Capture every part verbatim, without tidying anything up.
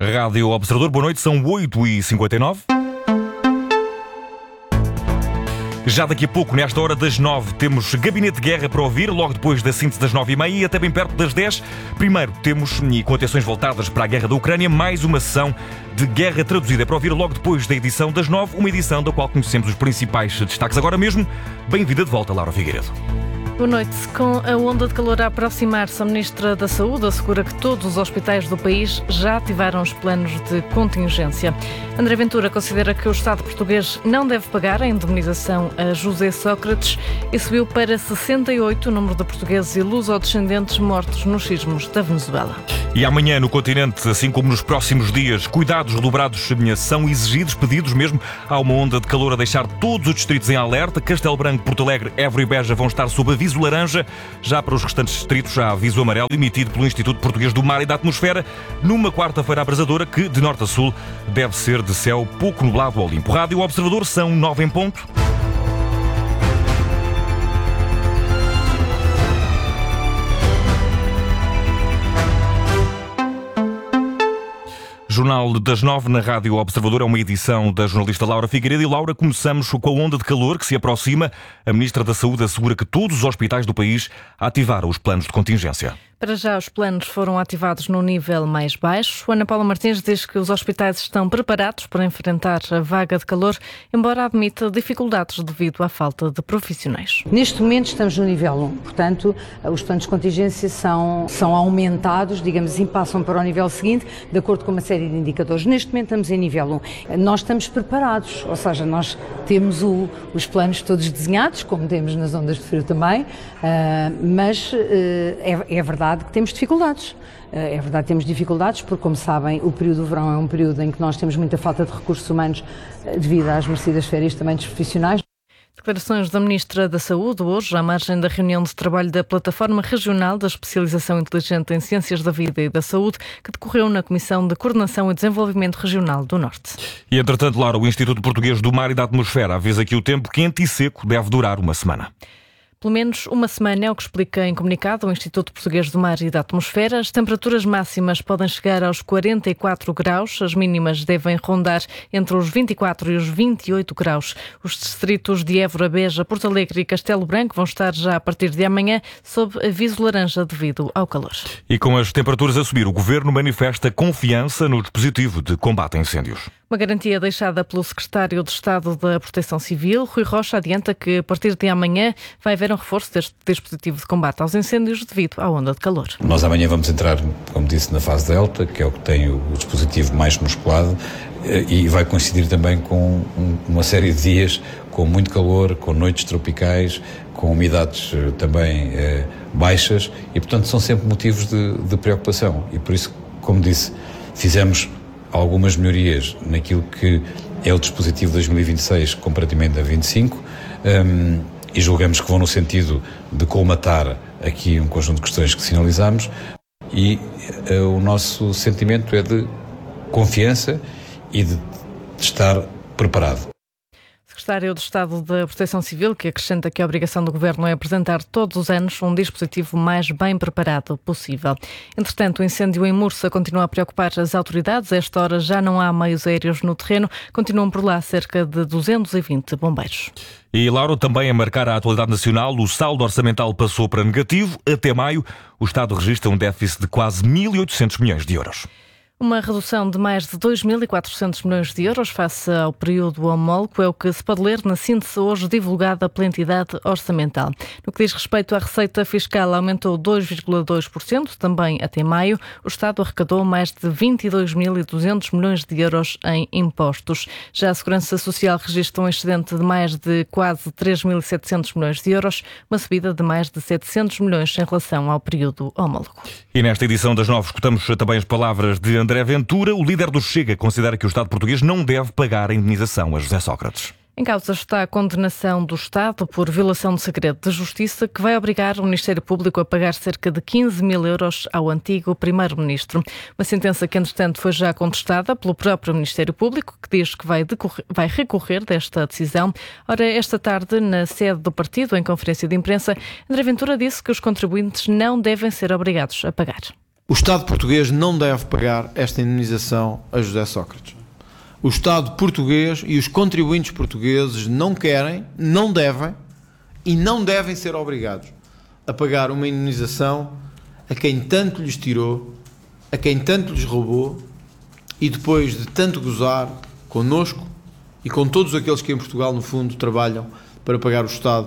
Rádio Observador, boa noite, são oito e cinquenta e nove. Já daqui a pouco, nesta hora das nove, temos Gabinete de Guerra para ouvir, logo depois da síntese das nove e meia e até bem perto das dez. Primeiro temos, e com atenções voltadas para a guerra da Ucrânia, mais uma sessão de guerra traduzida para ouvir logo depois da edição das nove, uma edição da qual conhecemos os principais destaques agora mesmo. Bem-vinda de volta, Laura Figueiredo. Boa noite. Com a onda de calor a aproximar-se, a Ministra da Saúde assegura que todos os hospitais do país já ativaram os planos de contingência. André Ventura considera que o Estado português não deve pagar a indemnização a José Sócrates e subiu para sessenta e oito o número de portugueses e luso-descendentes mortos nos sismos da Venezuela. E amanhã no continente, assim como nos próximos dias, cuidados redobrados são exigidos, pedidos mesmo. Há uma onda de calor a deixar todos os distritos em alerta. Castelo Branco, Porto Alegre, Évora e Beja vão estar sob aviso laranja. Já para os restantes distritos, há aviso amarelo emitido pelo Instituto Português do Mar e da Atmosfera numa quarta-feira abrasadora que, de norte a sul, deve ser de céu pouco nublado ao limpo. Rádio Observador, são nove em ponto. Jornal das nove na Rádio Observador, é uma edição da jornalista Laura Figueiredo. E Laura, começamos com a onda de calor que se aproxima. A Ministra da Saúde assegura que todos os hospitais do país ativaram os planos de contingência. Para já, os planos foram ativados no nível mais baixo. Ana Paula Martins diz que os hospitais estão preparados para enfrentar a vaga de calor, embora admita dificuldades devido à falta de profissionais. Neste momento estamos no nível um, portanto, os planos de contingência são, são aumentados, digamos assim, passam para o nível seguinte, de acordo com uma série de indicadores. Neste momento estamos em nível um. Nós estamos preparados, ou seja, nós temos o, os planos todos desenhados, como temos nas ondas de frio também, uh, mas uh, é, é verdade que temos dificuldades. É verdade que temos dificuldades porque, como sabem, o período do verão é um período em que nós temos muita falta de recursos humanos devido às merecidas férias também dos profissionais. Declarações da Ministra da Saúde hoje, à margem da reunião de trabalho da Plataforma Regional da Especialização Inteligente em Ciências da Vida e da Saúde, que decorreu na Comissão de Coordenação e Desenvolvimento Regional do Norte. E, entretanto, Laura, o Instituto Português do Mar e da Atmosfera avisa que o tempo quente e seco deve durar uma semana. Pelo menos uma semana é o que explica em comunicado o Instituto Português do Mar e da Atmosfera. As temperaturas máximas podem chegar aos quarenta e quatro graus, as mínimas devem rondar entre os vinte e quatro e os vinte e oito graus. Os distritos de Évora, Beja, Porto Alegre e Castelo Branco vão estar já a partir de amanhã sob aviso laranja devido ao calor. E com as temperaturas a subir, o Governo manifesta confiança no dispositivo de combate a incêndios. Uma garantia deixada pelo Secretário de Estado da Proteção Civil, Rui Rocha, adianta que a partir de amanhã vai haver um reforço deste dispositivo de combate aos incêndios devido à onda de calor. Nós amanhã vamos entrar, como disse, na fase Delta, que é o que tem o dispositivo mais musculado, e vai coincidir também com uma série de dias com muito calor, com noites tropicais, com umidades também eh, baixas, e portanto são sempre motivos de, de preocupação. E por isso, como disse, fizemos algumas melhorias naquilo que é o dispositivo de dois mil e vinte e seis comparativamente a vinte e cinco, um, e julgamos que vão no sentido de colmatar aqui um conjunto de questões que sinalizamos, e uh, o nosso sentimento é de confiança e de, de estar preparado. Secretário de Estado da Proteção Civil, que acrescenta que a obrigação do Governo é apresentar todos os anos um dispositivo mais bem preparado possível. Entretanto, o incêndio em Mursa continua a preocupar as autoridades. A esta hora já não há meios aéreos no terreno. Continuam por lá cerca de duzentos e vinte bombeiros. E, Laura, também a marcar a atualidade nacional, o saldo orçamental passou para negativo. Até maio, o Estado registra um déficit de quase mil e oitocentos milhões de euros. Uma redução de mais de dois mil e quatrocentos milhões de euros face ao período homólogo é o que se pode ler na síntese hoje divulgada pela entidade orçamental. No que diz respeito à receita fiscal, aumentou dois vírgula dois por cento, também até maio. O Estado arrecadou mais de vinte e dois mil e duzentos milhões de euros em impostos. Já a Segurança Social registra um excedente de mais de quase três mil e setecentos milhões de euros, uma subida de mais de setecentos milhões em relação ao período homólogo. E nesta edição das nove escutamos também as palavras de André Ventura. O líder do Chega considera que o Estado português não deve pagar a indemnização a José Sócrates. Em causa está a condenação do Estado por violação de segredo de justiça, que vai obrigar o Ministério Público a pagar cerca de quinze mil euros ao antigo Primeiro-Ministro. Uma sentença que, entretanto, foi já contestada pelo próprio Ministério Público, que diz que vai, decorrer, vai recorrer desta decisão. Ora, esta tarde, na sede do partido, em conferência de imprensa, André Ventura disse que os contribuintes não devem ser obrigados a pagar. O Estado português não deve pagar esta indemnização a José Sócrates. O Estado português e os contribuintes portugueses não querem, não devem e não devem ser obrigados a pagar uma indemnização a quem tanto lhes tirou, a quem tanto lhes roubou e depois de tanto gozar connosco e com todos aqueles que em Portugal, no fundo, trabalham para pagar o Estado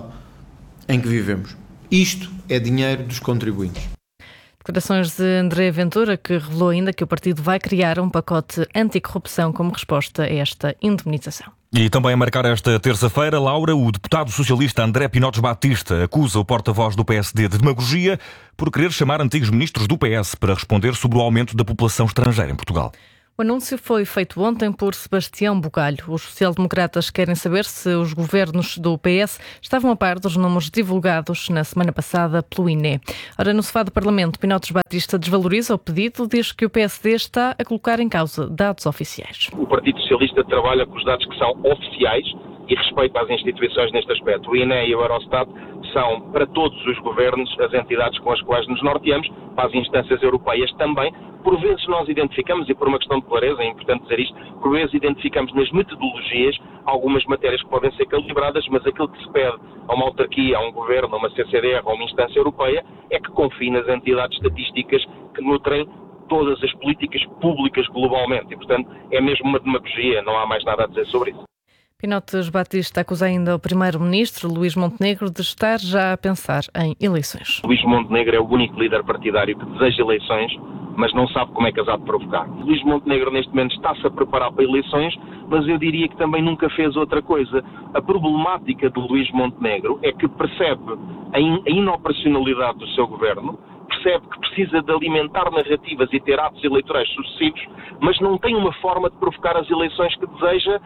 em que vivemos. Isto é dinheiro dos contribuintes. Declarações de André Ventura, que revelou ainda que o partido vai criar um pacote anticorrupção como resposta a esta indemnização. E também a marcar esta terça-feira, Laura, o deputado socialista André Pinotes Batista acusa o porta-voz do P S D de demagogia por querer chamar antigos ministros do P S para responder sobre o aumento da população estrangeira em Portugal. O anúncio foi feito ontem por Sebastião Bugalho. Os social-democratas querem saber se os governos do P S estavam a par dos números divulgados na semana passada pelo I N E. Ora, no sofá do Parlamento, Pinotes Batista desvaloriza o pedido, diz que o P S D está a colocar em causa dados oficiais. O Partido Socialista trabalha com os dados que são oficiais e respeita as instituições neste aspecto. O I N E e o Eurostat são, para todos os governos, as entidades com as quais nos norteamos, para as instâncias europeias também. Por vezes nós identificamos, e por uma questão de clareza, é importante dizer isto, por vezes identificamos nas metodologias algumas matérias que podem ser calibradas, mas aquilo que se pede a uma autarquia, a um governo, a uma C C D R, a uma instância europeia, é que confie nas entidades estatísticas que nutrem todas as políticas públicas globalmente. E, portanto, é mesmo uma demagogia, não há mais nada a dizer sobre isso. Pinotes Batista acusa ainda o primeiro-ministro, Luís Montenegro, de estar já a pensar em eleições. Luís Montenegro é o único líder partidário que deseja eleições, mas não sabe como é que as há de provocar. Luís Montenegro, neste momento, está-se a preparar para eleições, mas eu diria que também nunca fez outra coisa. A problemática do Luís Montenegro é que percebe a, in- a inoperacionalidade do seu governo, percebe que precisa de alimentar narrativas e ter atos eleitorais sucessivos, mas não tem uma forma de provocar as eleições que deseja.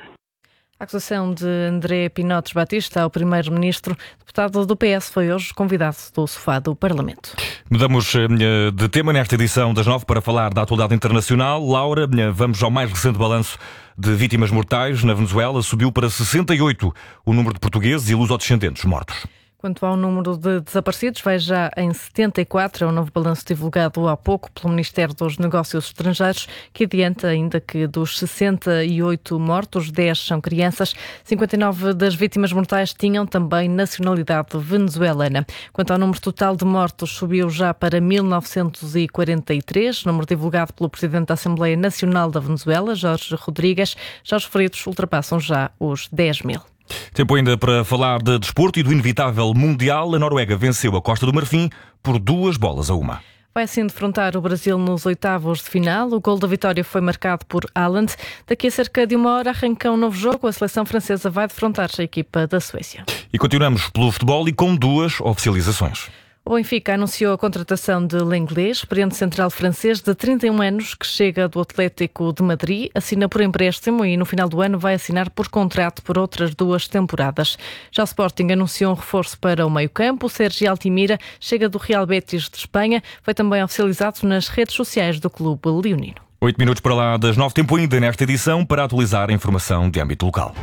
A acusação de André Pinotes Batista ao primeiro-ministro, deputado do P S, foi hoje convidado do sofá do Parlamento. Mudamos de tema nesta edição das nove para falar da atualidade internacional. Laura, vamos ao mais recente balanço de vítimas mortais na Venezuela. Subiu para sessenta e oito o número de portugueses e lusodescendentes mortos. Quanto ao número de desaparecidos, vai já em setenta e quatro, é o novo balanço divulgado há pouco pelo Ministério dos Negócios Estrangeiros, que adianta ainda que dos sessenta e oito mortos, dez são crianças, cinquenta e nove das vítimas mortais tinham também nacionalidade venezuelana. Quanto ao número total de mortos, subiu já para mil novecentos e quarenta e três, número divulgado pelo Presidente da Assembleia Nacional da Venezuela, Jorge Rodrigues. Já os feridos ultrapassam já os dez mil. Tempo ainda para falar de desporto e do inevitável Mundial. A Noruega venceu a Costa do Marfim por duas bolas a uma. Vai assim defrontar o Brasil nos oitavos de final. O gol da vitória foi marcado por Haaland. Daqui a cerca de uma hora arranca um novo jogo. A seleção francesa vai defrontar a equipa da Suécia. E continuamos pelo futebol e com duas oficializações. O Benfica anunciou a contratação de Lenglet, experiente central francês de trinta e um anos, que chega do Atlético de Madrid, assina por empréstimo e no final do ano vai assinar por contrato por outras duas temporadas. Já o Sporting anunciou um reforço para o meio-campo. O Sergi Altimira chega do Real Betis de Espanha, foi também oficializado nas redes sociais do clube leonino. Oito minutos para lá das nove, tempo ainda nesta edição para atualizar a informação de âmbito local.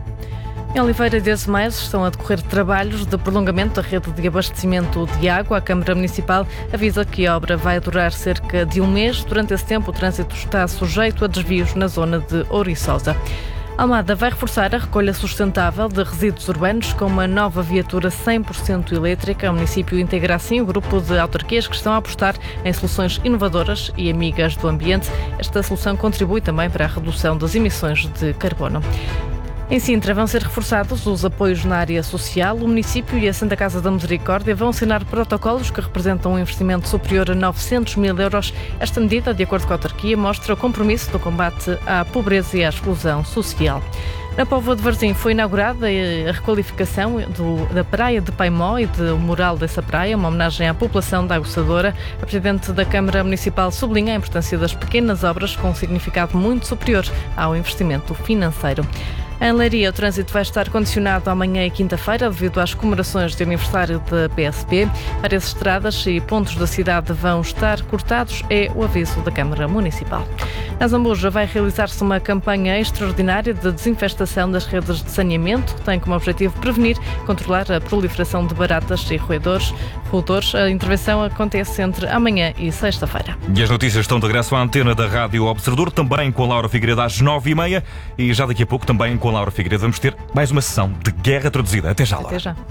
Em Oliveira de Azeméis estão a decorrer trabalhos de prolongamento da rede de abastecimento de água. A Câmara Municipal avisa que a obra vai durar cerca de um mês. Durante esse tempo, o trânsito está sujeito a desvios na zona de Ouriçosa. Almada vai reforçar a recolha sustentável de resíduos urbanos com uma nova viatura cem por cento elétrica. O município integra assim o grupo de autarquias que estão a apostar em soluções inovadoras e amigas do ambiente. Esta solução contribui também para a redução das emissões de carbono. Em Sintra vão ser reforçados os apoios na área social. O município e a Santa Casa da Misericórdia vão assinar protocolos que representam um investimento superior a novecentos mil euros. Esta medida, de acordo com a autarquia, mostra o compromisso do combate à pobreza e à exclusão social. Na Póvoa de Varzim foi inaugurada a requalificação do, da Praia de Paimó e do mural dessa praia, uma homenagem à população da Aguçadora. A Presidente da Câmara Municipal sublinha a importância das pequenas obras com um significado muito superior ao investimento financeiro. Em Leiria, o trânsito vai estar condicionado amanhã e quinta-feira devido às comemorações de aniversário da P S P. Várias estradas e pontos da cidade vão estar cortados, é o aviso da Câmara Municipal. Na Zambuja vai realizar-se uma campanha extraordinária de desinfestação das redes de saneamento, que tem como objetivo prevenir e controlar a proliferação de baratas e roedores. roedores. A intervenção acontece entre amanhã e sexta-feira. E as notícias estão de regresso à antena da Rádio Observador, também com a Laura Figueiredo às nove e meia e já daqui a pouco também com a Laura Figueiredo vamos ter mais uma sessão de Guerra Traduzida. Até já, Laura. Até já.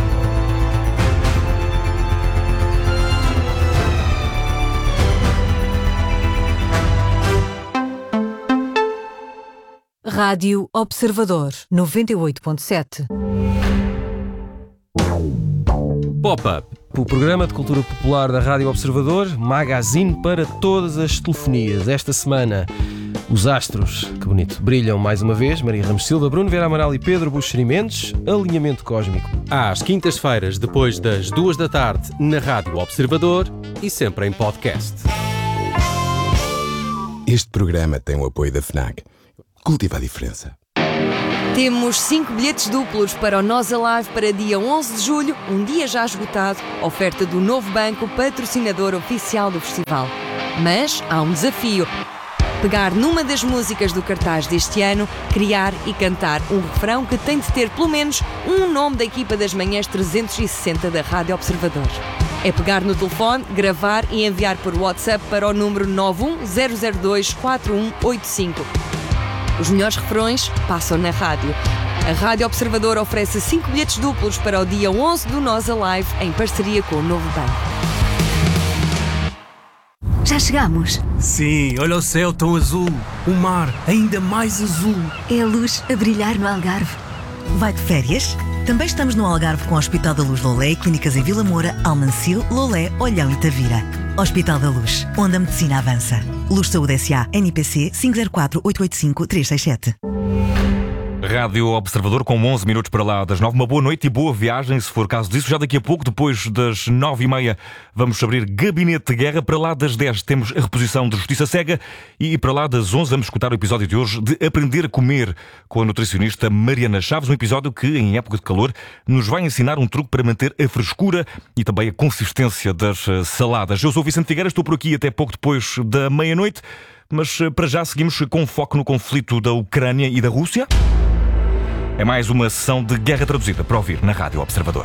Rádio Observador, noventa e oito ponto sete. Pop-Up, o programa de cultura popular da Rádio Observador, magazine para todas as telefonias. Esta semana, os astros, que bonito, brilham mais uma vez. Maria Ramos Silva, Bruno Vieira Amaral e Pedro Buxeri Mendes. Alinhamento cósmico. Às quintas-feiras, depois das duas da tarde, na Rádio Observador e sempre em podcast. Este programa tem o apoio da FNAC. Cultiva a diferença. Temos cinco bilhetes duplos para o Nós Alive para dia onze de julho, um dia já esgotado, oferta do Novo Banco, patrocinador oficial do festival. Mas há um desafio: pegar numa das músicas do cartaz deste ano, criar e cantar um refrão que tem de ter pelo menos um nome da equipa das manhãs trezentos e sessenta da Rádio Observador. É pegar no telefone, gravar e enviar por WhatsApp para o número nove um zero zero dois quatro um oito cinco. Os melhores refrões passam na rádio. A Rádio Observador oferece cinco bilhetes duplos para o dia onze do Nós Alive, em parceria com o Novo Banco. Já chegamos? Sim, olha o céu tão azul, o mar ainda mais azul. É a luz a brilhar no Algarve. Vai de férias? Também estamos no Algarve com o Hospital da Luz Lolé e clínicas em Vila Moura, Almancil, Lolé, Olhão e Tavira. Hospital da Luz, onde a medicina avança. Luz Saúde S A, N I P C cinco zero quatro oito oito cinco três seis sete. Rádio Observador com onze minutos para lá das nove. Uma boa noite e boa viagem, se for caso disso. Já daqui a pouco, depois das nove e meia, vamos abrir Gabinete de Guerra. Para lá das dez temos a reposição de Justiça Cega e para lá das onze vamos escutar o episódio de hoje de Aprender a Comer com a nutricionista Mariana Chaves. Um episódio que, em época de calor, nos vai ensinar um truque para manter a frescura e também a consistência das saladas. Eu sou o Vicente Figueiras, estou por aqui até pouco depois da meia-noite, mas para já seguimos com foco no conflito da Ucrânia e da Rússia. É mais uma sessão de Guerra Traduzida para ouvir na Rádio Observador.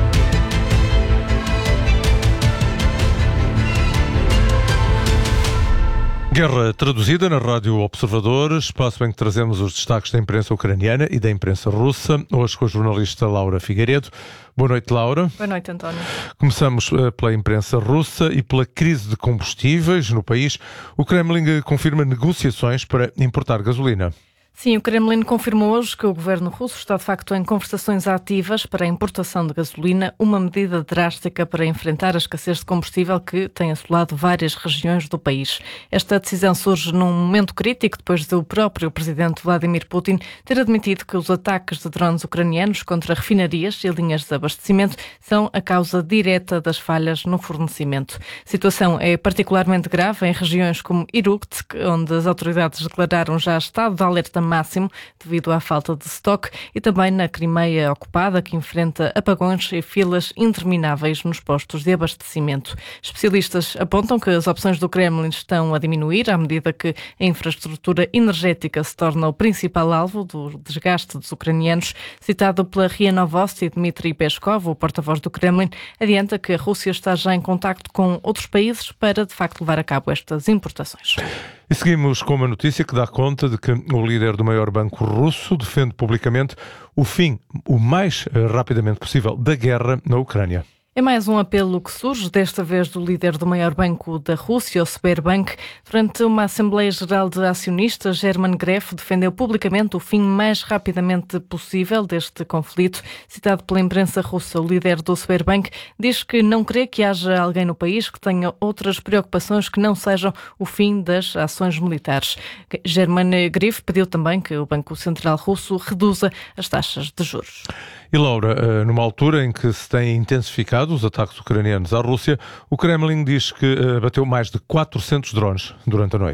Guerra Traduzida na Rádio Observador, espaço em que trazemos os destaques da imprensa ucraniana e da imprensa russa, hoje com a jornalista Laura Figueiredo. Boa noite, Laura. Boa noite, António. Começamos uh, pela imprensa russa e pela crise de combustíveis no país. O Kremlin confirma negociações para importar gasolina. Sim, o Kremlin confirmou hoje que o governo russo está de facto em conversações ativas para a importação de gasolina, uma medida drástica para enfrentar a escassez de combustível que tem assolado várias regiões do país. Esta decisão surge num momento crítico depois do próprio presidente Vladimir Putin ter admitido que os ataques de drones ucranianos contra refinarias e linhas de abastecimento são a causa direta das falhas no fornecimento. A situação é particularmente grave em regiões como Irkutsk, onde as autoridades declararam já estado de alerta máximo devido à falta de estoque, e também na Crimeia ocupada, que enfrenta apagões e filas intermináveis nos postos de abastecimento. Especialistas apontam que as opções do Kremlin estão a diminuir à medida que a infraestrutura energética se torna o principal alvo do desgaste dos ucranianos. Citado pela R I A Novosti, Dmitry Peskov, o porta-voz do Kremlin, adianta que a Rússia está já em contacto com outros países para, de facto, levar a cabo estas importações. E seguimos com uma notícia que dá conta de que o líder do maior banco russo defende publicamente o fim, o mais rapidamente possível, da guerra na Ucrânia. É mais um apelo que surge, desta vez do líder do maior banco da Rússia, o Sberbank. Durante uma Assembleia Geral de Acionistas, German Gref defendeu publicamente o fim mais rapidamente possível deste conflito. Citado pela imprensa russa, o líder do Sberbank diz que não crê que haja alguém no país que tenha outras preocupações que não sejam o fim das ações militares. German Gref pediu também que o Banco Central Russo reduza as taxas de juros. E Laura, numa altura em que se têm intensificado os ataques ucranianos à Rússia, o Kremlin diz que bateu mais de quatrocentos drones durante a noite.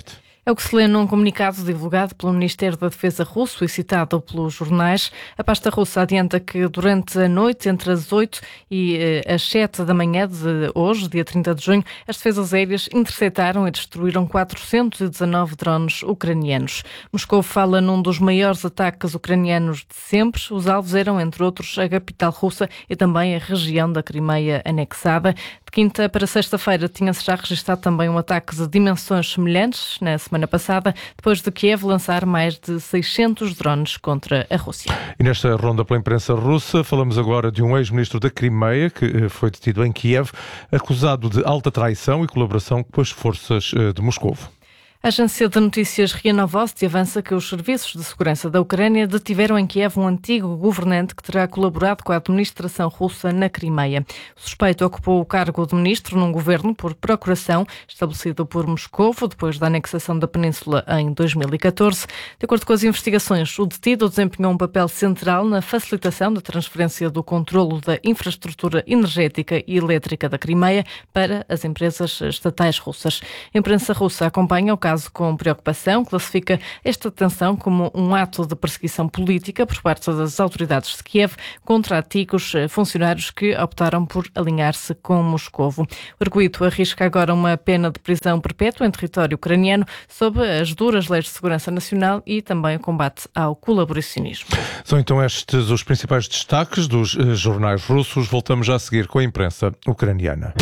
É o que se lê num comunicado divulgado pelo Ministério da Defesa russo e citado pelos jornais. A pasta russa adianta que durante a noite, entre as oito e eh, as sete da manhã de hoje, dia trinta de junho, as defesas aéreas interceptaram e destruíram quatrocentos e dezanove drones ucranianos. Moscou fala num dos maiores ataques ucranianos de sempre. Os alvos eram, entre outros, a capital russa e também a região da Crimeia anexada. De quinta para sexta-feira tinha-se já registrado também um ataque de dimensões semelhantes na semana passada, depois de Kiev lançar mais de seiscentos drones contra a Rússia. E nesta ronda pela imprensa russa, falamos agora de um ex-ministro da Crimeia que foi detido em Kiev, acusado de alta traição e colaboração com as forças de Moscou. A agência de notícias RIA Novosti avança que os serviços de segurança da Ucrânia detiveram em Kiev um antigo governante que terá colaborado com a administração russa na Crimeia. O suspeito ocupou o cargo de ministro num governo por procuração estabelecido por Moscou depois da anexação da península em dois mil e catorze. De acordo com as investigações, o detido desempenhou um papel central na facilitação da transferência do controlo da infraestrutura energética e elétrica da Crimeia para as empresas estatais russas. A imprensa russa acompanha o caso com preocupação, classifica esta detenção como um ato de perseguição política por parte das autoridades de Kiev contra antigos funcionários que optaram por alinhar-se com Moscovo. O arguido arrisca agora uma pena de prisão perpétua em território ucraniano sob as duras leis de segurança nacional e também o combate ao colaboracionismo. São então estes os principais destaques dos jornais russos. Voltamos já a seguir com a imprensa ucraniana.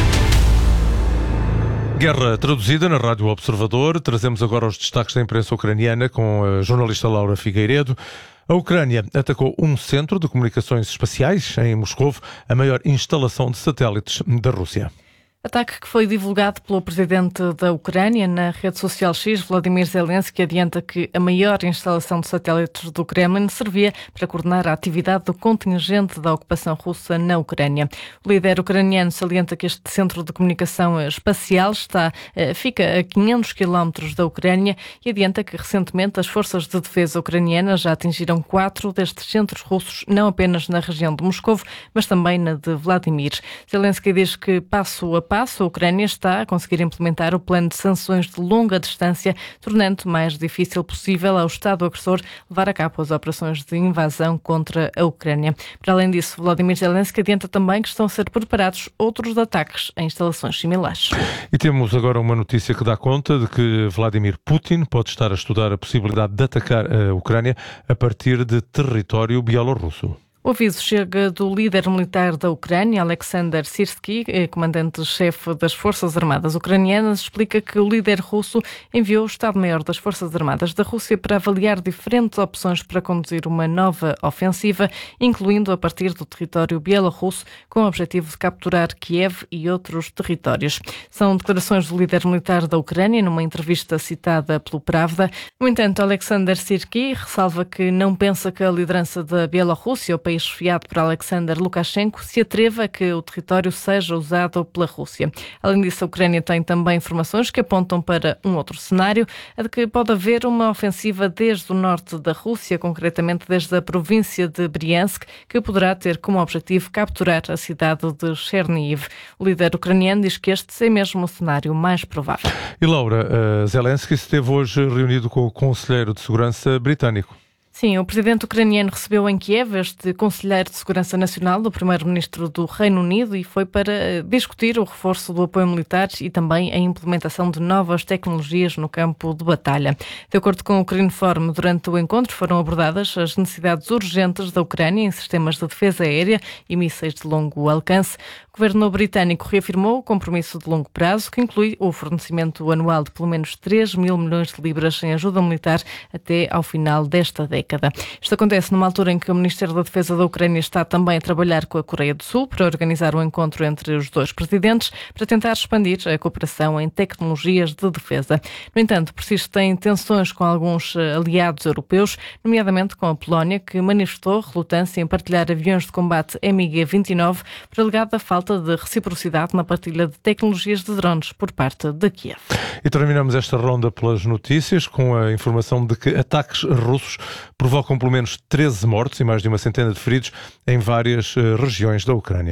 Guerra traduzida na Rádio Observador. Trazemos agora os destaques da imprensa ucraniana com a jornalista Laura Figueiredo. A Ucrânia atacou um centro de comunicações espaciais em Moscou, a maior instalação de satélites da Rússia. Ataque que foi divulgado pelo presidente da Ucrânia na rede social X, Volodymyr Zelensky, adianta que a maior instalação de satélites do Kremlin servia para coordenar a atividade do contingente da ocupação russa na Ucrânia. O líder ucraniano salienta que este centro de comunicação espacial está, fica a quinhentos quilómetros da Ucrânia e adianta que recentemente as forças de defesa ucranianas já atingiram quatro destes centros russos, não apenas na região de Moscovo, mas também na de Vladimir. Zelensky diz que passo a passo, a Ucrânia está a conseguir implementar o plano de sanções de longa distância, tornando mais difícil possível ao Estado agressor levar a cabo as operações de invasão contra a Ucrânia. Para além disso, Volodymyr Zelensky adianta também que estão a ser preparados outros ataques em instalações similares. E temos agora uma notícia que dá conta de que Vladimir Putin pode estar a estudar a possibilidade de atacar a Ucrânia a partir de território bielorrusso. O aviso chega do líder militar da Ucrânia, Alexander Syrsky, comandante-chefe das Forças Armadas Ucranianas, explica que o líder russo enviou o Estado-Maior das Forças Armadas da Rússia para avaliar diferentes opções para conduzir uma nova ofensiva, incluindo a partir do território bielorrusso, com o objetivo de capturar Kiev e outros territórios. São declarações do líder militar da Ucrânia numa entrevista citada pelo Pravda. No entanto, Alexander Syrsky ressalva que não pensa que a liderança da Bielorrússia, o país chefiado por Alexander Lukashenko, se atreva a que o território seja usado pela Rússia. Além disso, a Ucrânia tem também informações que apontam para um outro cenário, a de que pode haver uma ofensiva desde o norte da Rússia, concretamente desde a província de Briansk, que poderá ter como objetivo capturar a cidade de Chernihiv. O líder ucraniano diz que este é mesmo o cenário mais provável. E Laura, uh, Zelensky esteve hoje reunido com o conselheiro de segurança britânico. Sim, o presidente ucraniano recebeu em Kiev este conselheiro de segurança nacional do primeiro-ministro do Reino Unido e foi para discutir o reforço do apoio militar e também a implementação de novas tecnologias no campo de batalha. De acordo com o Ukrinform, durante o encontro foram abordadas as necessidades urgentes da Ucrânia em sistemas de defesa aérea e mísseis de longo alcance. O governo britânico reafirmou o compromisso de longo prazo, que inclui o fornecimento anual de pelo menos três mil milhões de libras em ajuda militar até ao final desta década. Isto acontece numa altura em que o Ministério da Defesa da Ucrânia está também a trabalhar com a Coreia do Sul para organizar um encontro entre os dois presidentes para tentar expandir a cooperação em tecnologias de defesa. No entanto, persistem tensões com alguns aliados europeus, nomeadamente com a Polónia, que manifestou relutância em partilhar aviões de combate M I G vinte e nove por alegada falta de reciprocidade na partilha de tecnologias de drones por parte de Kiev. E terminamos esta ronda pelas notícias com a informação de que ataques russos provocam pelo menos treze mortos e mais de uma centena de feridos em várias uh, regiões da Ucrânia.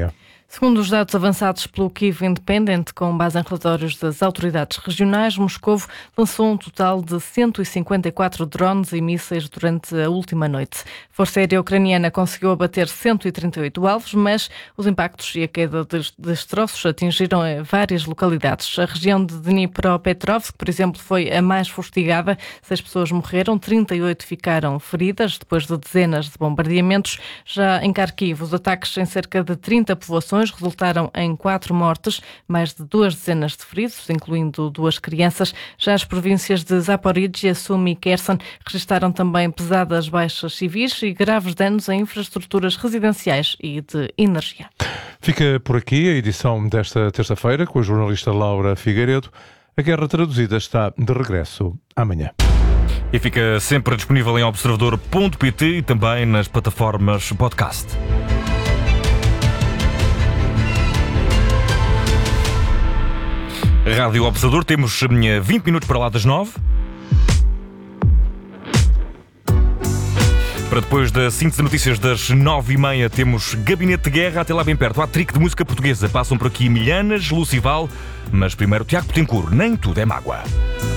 Segundo os dados avançados pelo Kyiv Independent, com base em relatórios das autoridades regionais, Moscovo lançou um total de cento e cinquenta e quatro drones e mísseis durante a última noite. A Força Aérea Ucraniana conseguiu abater cento e trinta e oito alvos, mas os impactos e a queda de destroços atingiram várias localidades. A região de Dnipropetrovsk, por exemplo, foi a mais fustigada. Seis pessoas morreram, trinta e oito ficaram feridas depois de dezenas de bombardeamentos. Já em Kharkiv, os ataques em cerca de trinta povoações resultaram em quatro mortes, mais de duas dezenas de feridos, incluindo duas crianças. Já as províncias de Zaporizhia, Sumi e Kherson registaram também pesadas baixas civis e graves danos em infraestruturas residenciais e de energia. Fica por aqui a edição desta terça-feira com a jornalista Laura Figueiredo. A Guerra Traduzida está de regresso amanhã. E fica sempre disponível em observador ponto pt e também nas plataformas podcast. Rádio Observador, temos vinte minutos para lá das nove. Para depois da síntese de notícias das nove e meia, temos Gabinete de Guerra, até lá bem perto. Há trick de música portuguesa. Passam por aqui Milhanas, Lucival, mas primeiro Tiago Petencourt. Nem tudo é mágoa.